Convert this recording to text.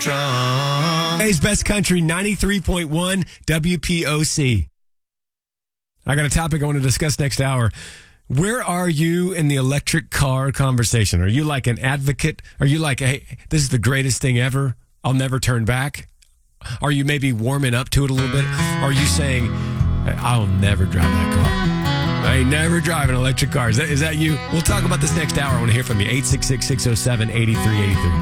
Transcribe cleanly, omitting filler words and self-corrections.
Today's Best Country, 93.1 WPOC. I got a topic I want to discuss next hour. Where are you in the electric car conversation? Are you like an advocate? Are you like, hey, this is the greatest thing ever, I'll never turn back? Are you maybe warming up to it a little bit? Are you saying, I'll never drive that car? I ain't never drive an electric car. Is that you? We'll talk about this next hour. I want to hear from you. 866-607-8383.